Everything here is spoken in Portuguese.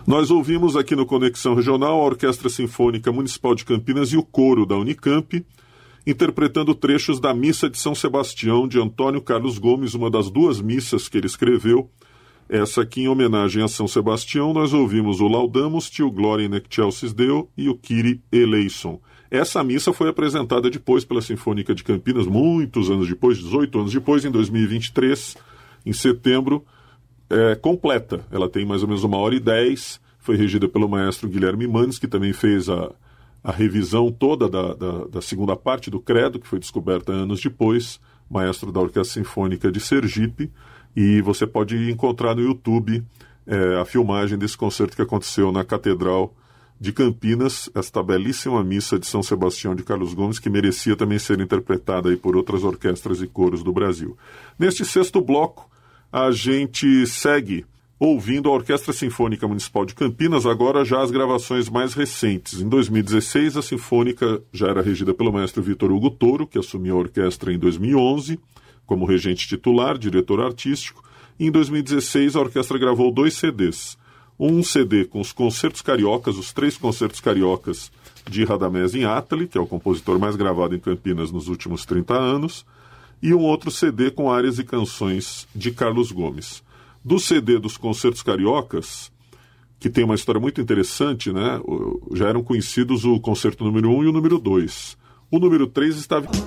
Nós ouvimos aqui no Conexão Regional a Orquestra Sinfônica Municipal de Campinas e o coro da Unicamp, interpretando trechos da Missa de São Sebastião, de Antônio Carlos Gomes, uma das duas missas que ele escreveu. Essa aqui em homenagem a São Sebastião, nós ouvimos o Laudamus, o Gloria in Excelsis Deo e o Kyrie eleison. Essa missa foi apresentada depois pela Sinfônica de Campinas, muitos anos depois, 18 anos depois, em 2023, em setembro, completa. Ela tem mais ou menos 1h10, foi regida pelo maestro Guilherme Manes, que também fez a revisão toda da segunda parte do Credo, que foi descoberta anos depois, maestro da Orquestra Sinfônica de Sergipe, e você pode encontrar no YouTube a filmagem desse concerto que aconteceu na Catedral de Campinas, esta belíssima missa de São Sebastião de Carlos Gomes, que merecia também ser interpretada aí por outras orquestras e coros do Brasil. Neste sexto bloco, a gente segue ouvindo a Orquestra Sinfônica Municipal de Campinas, agora já as gravações mais recentes. Em 2016, a Sinfônica já era regida pelo maestro Vitor Hugo Toro, que assumiu a orquestra em 2011, como regente titular, diretor artístico. E em 2016, a orquestra gravou 2 CDs. Um CD com os concertos cariocas, os 3 concertos cariocas de Radamés Inátali, que é o compositor mais gravado em Campinas nos últimos 30 anos, e um outro CD com áreas e canções de Carlos Gomes. Do CD dos concertos cariocas, que tem uma história muito interessante, né? Já eram conhecidos o concerto número 1 e o número 2. O número 3 estava...